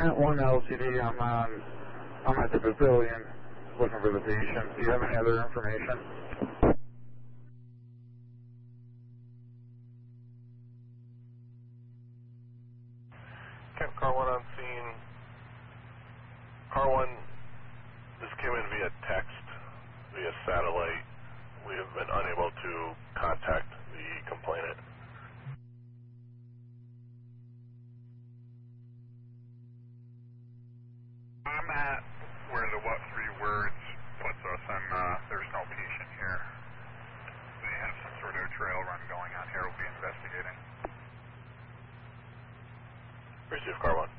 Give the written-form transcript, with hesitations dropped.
Kent 1 LCD, I'm at the pavilion looking for the patient. Do you have any other information? Kent, car 1 on scene. Car 1, this came in via text, via satellite. We have been unable to contact the complainant. I'm at where the what three words puts us, and there's no patient here. They have some sort of trail run going on here. We'll be investigating. Receive car 1.